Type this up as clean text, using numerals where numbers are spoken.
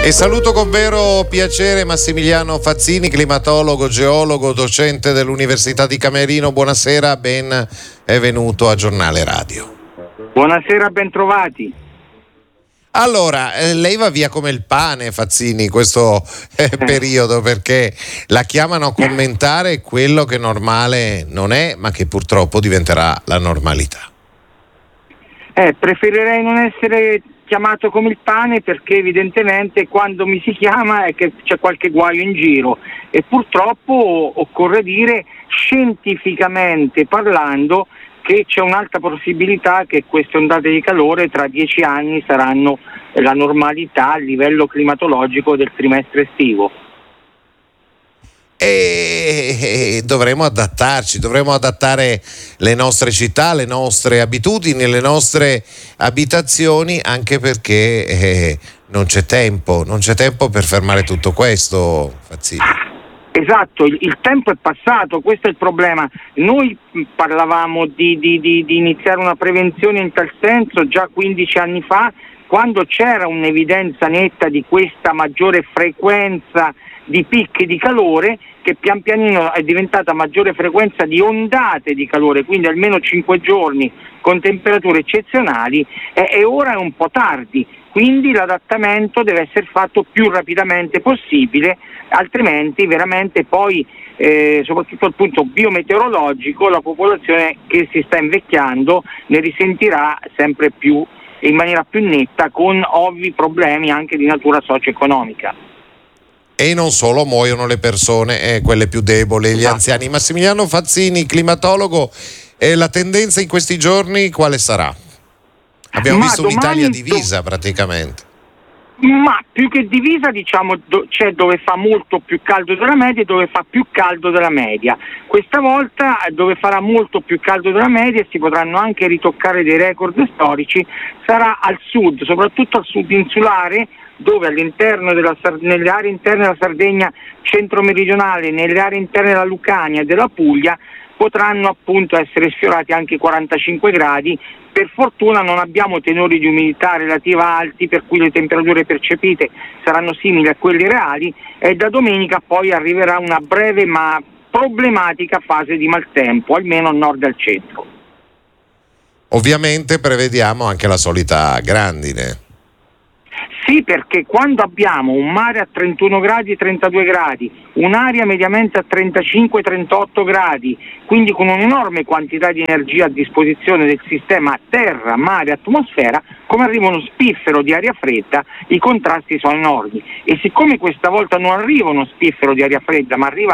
E saluto con vero piacere Massimiliano Fazzini, climatologo, geologo, docente dell'Università di Camerino. Buonasera, benvenuto a Giornale Radio. Buonasera, ben trovati. Allora, lei va via come il pane, Fazzini, in questo periodo, perché la chiamano a commentare quello che normale non è, ma che purtroppo diventerà la normalità. Preferirei non essere chiamato come il pane, perché evidentemente quando mi si chiama è che c'è qualche guaio in giro, e purtroppo occorre dire, scientificamente parlando, che c'è un'alta possibilità che queste ondate di calore tra 10 anni saranno la normalità a livello climatologico del trimestre estivo. E dovremo adattarci, dovremo adattare le nostre città, le nostre abitudini, le nostre abitazioni, anche perché non c'è tempo per fermare tutto questo, Fazzini. Esatto, il tempo è passato, questo è il problema. Noi parlavamo di iniziare una prevenzione in tal senso già 15 anni fa, quando c'era un'evidenza netta di questa maggiore frequenza di picchi di calore, che pian pianino è diventata maggiore frequenza di ondate di calore, quindi almeno 5 giorni con temperature eccezionali, e ora è un po' tardi, quindi l'adattamento deve essere fatto più rapidamente possibile, altrimenti veramente poi, soprattutto dal punto biometeorologico, la popolazione che si sta invecchiando ne risentirà sempre più, in maniera più netta, con ovvi problemi anche di natura socio-economica. E non solo, muoiono le persone, quelle più deboli, gli anziani. Massimiliano Fazzini, climatologo, la tendenza in questi giorni quale sarà? Abbiamo visto un'Italia divisa praticamente. Ma più che divisa, diciamo, c'è dove fa molto più caldo della media e dove fa più caldo della media. Questa volta dove farà molto più caldo della media, e si potranno anche ritoccare dei record storici, sarà al sud, soprattutto al sud insulare, dove all'interno nelle aree interne della Sardegna centro-meridionale, nelle aree interne della Lucania e della Puglia, potranno appunto essere sfiorati anche i 45 gradi. Per fortuna non abbiamo tenori di umidità relativa alti, per cui le temperature percepite saranno simili a quelle reali, e da domenica poi arriverà una breve ma problematica fase di maltempo, almeno a nord e al centro. Ovviamente prevediamo anche la solita grandine. Sì, perché quando abbiamo un mare a 31 gradi e 32 gradi, un'aria mediamente a 35-38 gradi, quindi con un'enorme quantità di energia a disposizione del sistema terra, mare, atmosfera, come arriva uno spiffero di aria fredda, i contrasti sono enormi. E siccome questa volta non arriva uno spiffero di aria fredda, ma arriva